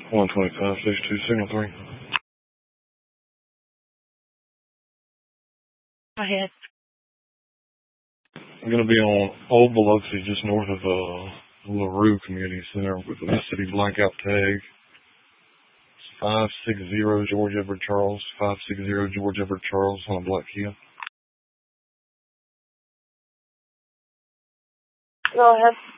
125.62, signal 3. Go ahead. I'm going to be on Old Biloxi, just north of LaRue Community Center with the Mississippi Blackout tag. 560 George Everett Charles, 560 George Everett Charles on a black Kia. Go ahead.